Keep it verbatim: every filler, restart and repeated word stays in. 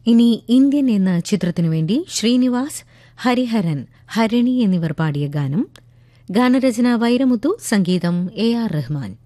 ഇനി ഇന്ത്യൻ എന്ന ചിത്രത്തിനുവേണ്ടി ശ്രീനിവാസ്, ഹരിഹരൻ, ഹരണി എന്നിവർ പാടിയ ഗാനം. ഗാനരചന വൈരമുത്തു, സംഗീതം എ ആർ റഹ്മാൻ.